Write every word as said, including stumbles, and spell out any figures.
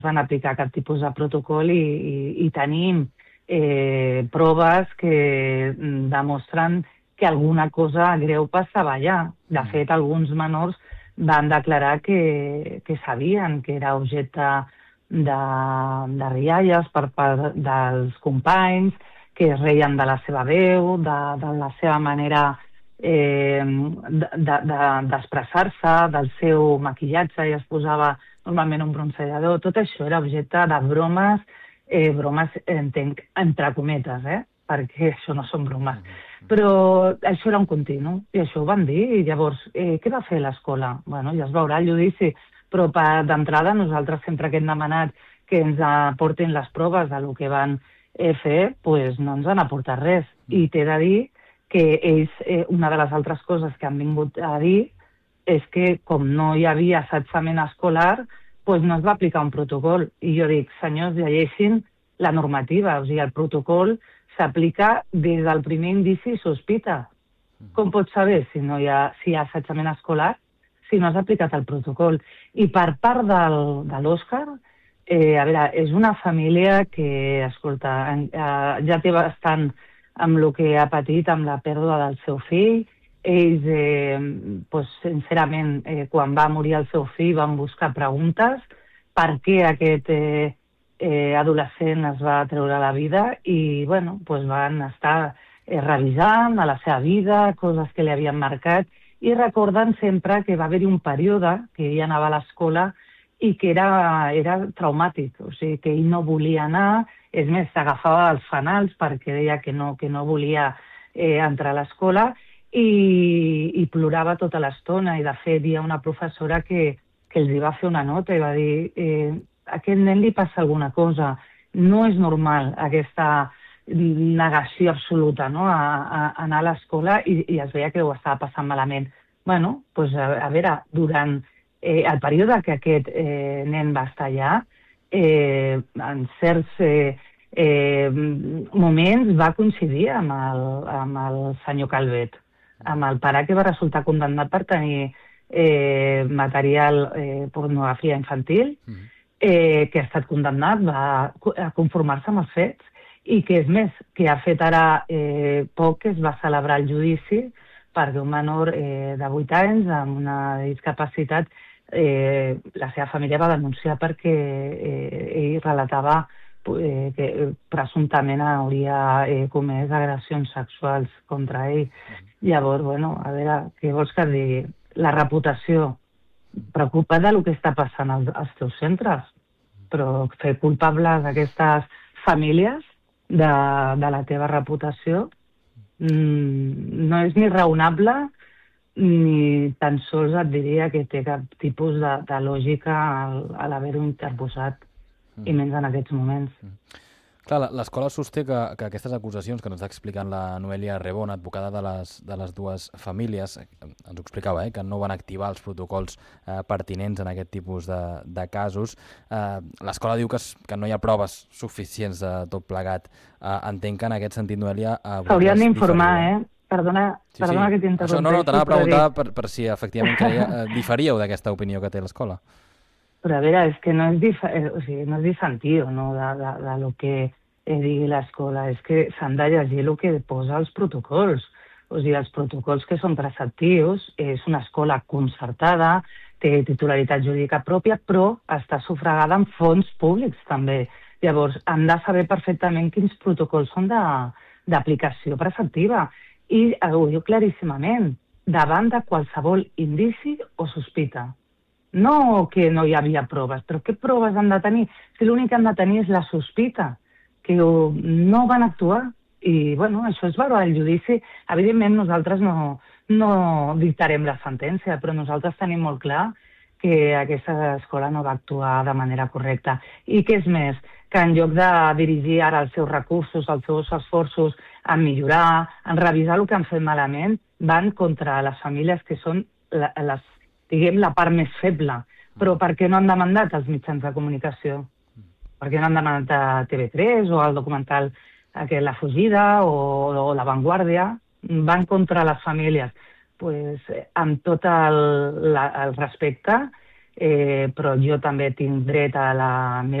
van aplicar cap tipus de protocol i, i, i tenim eh, proves que demostren que alguna cosa greu passava allà. De fet, alguns menors van declarar que, que sabien que era objecte de, de rialles per part dels companys, que es reien de la seva veu, de, de la seva manera eh, d'expressar-se, de, de, del seu maquillatge, i es posava normalment un bronzeador. Tot això era objecte de bromes, eh, bromes, entenc, entre cometes, eh? Perquè això no són bromes. Però això era un continu, i això ho van dir. I llavors, eh, què va fer l'escola? Bueno, ja es veurà el judici, però d'entrada nosaltres sempre que hem demanat que ens aportin les proves de lo que van eh, fer, pues no ens han aportat res. I t'he de dir que ells, eh, una de les altres coses que han vingut a dir és que com no hi havia assetjament escolar, pues no es va aplicar un protocol. I jo dic, senyors, llegeixin la normativa, o sigui, el protocol s'aplica des del primer indici i sospita. Com pots saber si no hi ha, si hi ha assetjament escolar si no has aplicat el protocol? I per part del, de l'Òscar, eh, a veure, és una família que, escolta, eh, ja té bastant amb el que ha patit, amb la pèrdua del seu fill. Ells, eh, pues, sincerament, eh, quan va morir el seu fill van buscar preguntes per què aquest eh, eh, adolescent es va treure la vida i, bueno, pues van estar eh, revisant a la seva vida, coses que li havien marcat, i recorden sempre que va haver-hi un període que ell anava a l'escola i que era, era traumàtic, o sigui, que ell no volia anar, és més, s'agafava els fanals perquè deia que no, que no volia eh, entrar a l'escola i, i plorava tota l'estona. I de fet hi ha una professora que, que els hi va fer una nota i va dir eh, a aquest nen li passa alguna cosa, no és normal aquesta negació absoluta, no? a, a, a anar a l'escola, i, i es veia que ho estava passant malament. Bueno, doncs, a, a veure, durant eh, el període que aquest eh, nen va estar allà, eh, en certs eh, eh, moments va coincidir amb el, amb el senyor Calvet, amb el pare que va resultar condemnat per tenir eh, material eh, pornografia infantil, eh, que ha estat condemnat, va a conformar-se amb els fets, i que és més, que ha fet ara eh, poc que es va celebrar el judici perquè un menor eh, de vuit anys amb una discapacitat, eh, la seva família va denunciar perquè eh, ell relatava eh, que presumptament hauria eh, comès agressions sexuals contra ell. Llavors, bueno, a veure, què vols que et digui? La reputació, preocupa't del que està passant als, als teus centres, però fer culpables aquestes famílies de, de la teva reputació mm, no és ni raonable ni tan sols et diria que té cap tipus de, de lògica al, a l'haver-ho interposat, mm. i menys en aquests moments. Mm. Clar, l'escola sosté que, que aquestes acusacions que ens està explicant la Noelia Rebona, advocada de les, de les dues famílies, ens ho explicava, eh, que no van activar els protocols eh, pertinents en aquest tipus de, de casos. Eh, l'escola diu que, es, que no hi ha proves suficients de tot plegat. Eh, entenc que en aquest sentit, Noelia... Eh, S'haurien d'informar, eh? Perdona, sí, perdona sí. que t'interrompeixi. Això no, no, t'anava a preguntar per, per si efectivament creia, eh, diferíeu d'aquesta opinió que té l'escola. Però a veure, és que no és, dif o sigui, no és diferent, no, de, de, de lo que eh, digui l'escola, és que s'han de llegir el que posa els protocols. O sigui, els protocols que són preceptius, és una escola concertada, té titularitat jurídica pròpia, però està sufragada amb fons públics també. Llavors, han de saber perfectament quins protocols són d'aplicació preceptiva. I ho diu claríssimament, davant de qualsevol indici o sospita. No que no hi havia proves, però què proves han de tenir? Si l'únic que han de tenir és la sospita, que no van actuar. I, bueno, això es veurà al judici. Evidentment, nosaltres no, no dictarem la sentència, però nosaltres tenim molt clar que aquesta escola no va actuar de manera correcta. I què és més? Que en lloc de dirigir ara els seus recursos, els seus esforços a millorar, a revisar el que han fet malament, van contra les famílies que són la, les, diguem, la part més feble. Però per què no han demandat els mitjans de comunicació? Per què no han demandat a T V tres o al documental aquest, La fugida o, o La Vanguardia? Van contra les famílies. Pues, amb tot el, la, el respecte, eh, però jo també tinc dret a la meva